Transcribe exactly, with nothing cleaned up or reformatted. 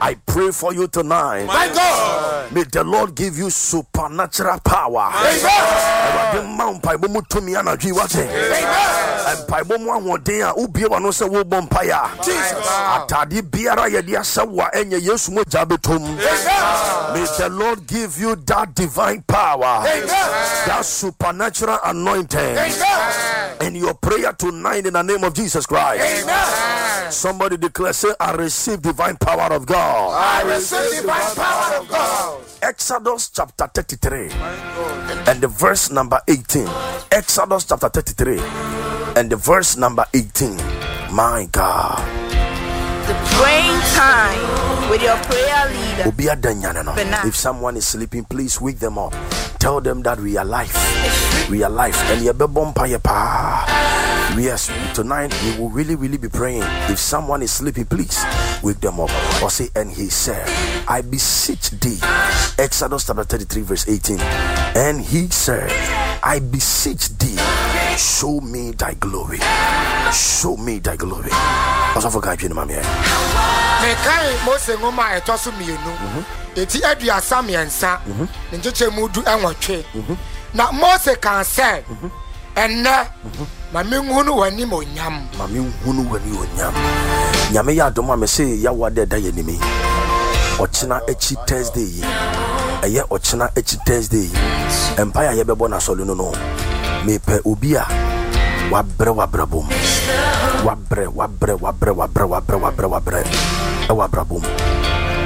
I pray for you tonight. My God. May the Lord give you supernatural power. Amen. Amen. And Paibomo Wadea, Ubia no se wo bompire. Jesus. Atadi biara yedia sawa enye Yesu mo jabetum. May the Lord give you that divine power. Amen. That supernatural anointing. Amen. In your prayer tonight in the name of Jesus Christ. Amen. Somebody declare, say, I receive divine power of God. I receive divine power of God. Exodus chapter thirty-three and the verse number eighteen. Exodus chapter thirty-three and the verse number eighteen. My God. The praying time with your prayer leader. If someone is sleeping, please wake them up. Tell them that we are live. We are live. And yes, tonight we will really, really be praying. If someone is sleeping, please wake them up. Or say, and he said, I beseech thee. Exodus chapter thirty-three, verse eighteen. And he said, I beseech thee, show me thy glory. Show me thy glory. What's up for God, Jim? Me kai Mose ngoma etoso mienu. Eti adua samiensa. Njeche mudu enwotwe. Na Mose kan say, enne ma menhunu wani monyam. Ma menhunu wani onyam. Nyame ya dom ma say ya wade da ye nimi. Ochina echi Thursday yi. Eye ochina echi Thursday yi. Empire ye bebo na solo no no. Me pe obi a wabre wabre bom. Wabre wabre wabre wabre wabre wabre wabre. Wabre bom.